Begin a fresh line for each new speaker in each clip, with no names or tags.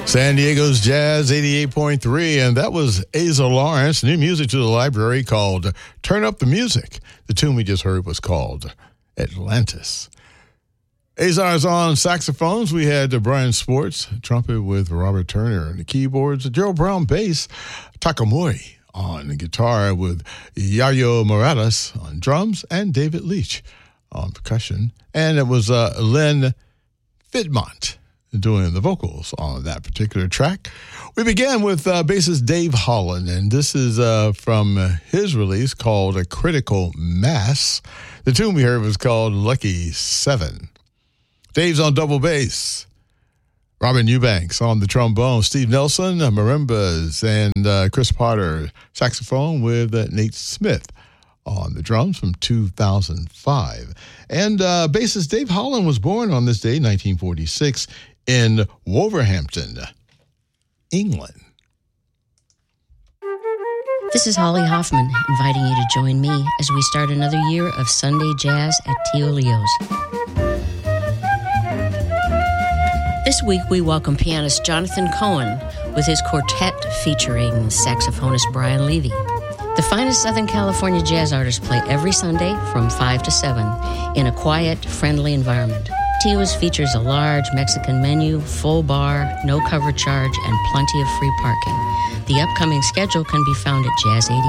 San Diego's Jazz 88.3, and that was Asa Lawrence, new music to the library called Turn Up the Music. The tune we just heard was called Atlantis. Azar's on saxophones. We had Brian Sports, trumpet with Robert Turner, and the keyboards, Gerald Brown bass, Takamori on the guitar with Yayo Morales on drums, and David Leach on percussion. And it was Len Fidmont doing the vocals on that particular track. We began with bassist Dave Holland, and this is from his release called A Critical Mass. The tune we heard was called Lucky 7. Dave's on double bass. Robin Eubanks on the trombone. Steve Nelson, marimbas, and Chris Potter, saxophone with Nate Smith on the drums from 2005. And bassist Dave Holland was born on this day, 1946, in Wolverhampton, England.
This is Holly Hoffman inviting you to join me as we start another year of Sunday Jazz at Tio Leo's. This week we welcome pianist Jonathan Cohen with his quartet featuring saxophonist Brian Levy. The finest Southern California jazz artists play every Sunday from 5 to 7 in a quiet, friendly environment. Tio's features a large Mexican menu, full bar, no cover charge, and plenty of free parking. The upcoming schedule can be found at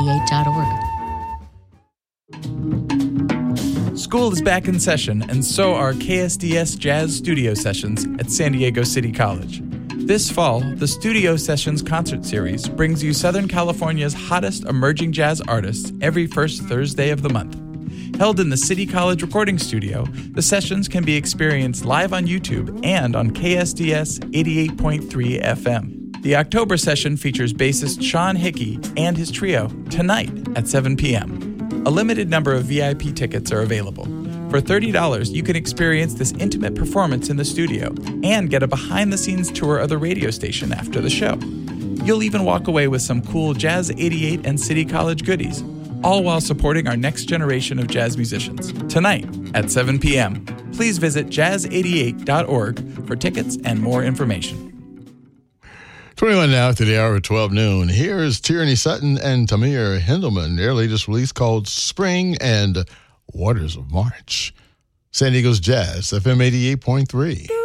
jazz88.org.
School is back in session, and so are KSDS Jazz Studio Sessions at San Diego City College. This fall, the Studio Sessions concert series brings you Southern California's hottest emerging jazz artists every first Thursday of the month. Held in the City College recording studio, the sessions can be experienced live on YouTube and on KSDS 88.3 FM. The October session features bassist Sean Hickey and his trio tonight at 7 p.m. A limited number of VIP tickets are available. For $30, you can experience this intimate performance in the studio and get a behind-the-scenes tour of the radio station after the show. You'll even walk away with some cool Jazz 88 and City College goodies, all while supporting our next generation of jazz musicians. Tonight at 7 p.m. Please visit jazz88.org for tickets and more information.
21 now after the hour of 12 noon. Here is Tierney Sutton and Tamir Hendelman, their latest release called Spring and Waters of March. San Diego's Jazz, FM 88.3.